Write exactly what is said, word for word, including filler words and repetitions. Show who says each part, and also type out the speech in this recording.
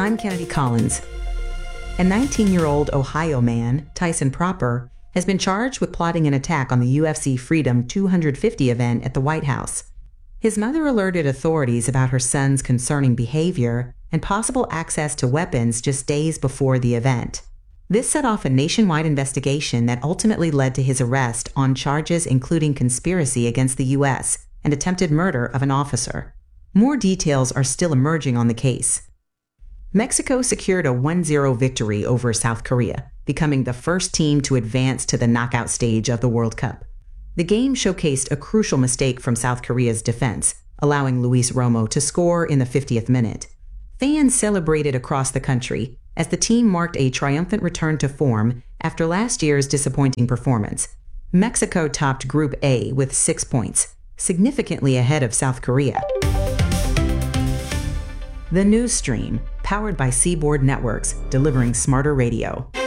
Speaker 1: I'm Kennedy Collins. A nineteen-year-old Ohio man, Tyson Proper, has been charged with plotting an attack on the U F C Freedom two fifty event at the White House. His mother alerted authorities about her son's concerning behavior and possible access to weapons just days before the event. This set off a nationwide investigation that ultimately led to his arrest on charges including conspiracy against the U S and attempted murder of an officer. More details are still emerging on the case. Mexico secured a one zero victory over South Korea, becoming the first team to advance to the knockout stage of the World Cup. The game showcased a crucial mistake from South Korea's defense, allowing Luis Romo to score in the fiftieth minute. Fans celebrated across the country as the team marked a triumphant return to form after last year's disappointing performance. Mexico topped Group A with six points, significantly ahead of South Korea. The News Stream, powered by Seaboard Networks, delivering smarter radio.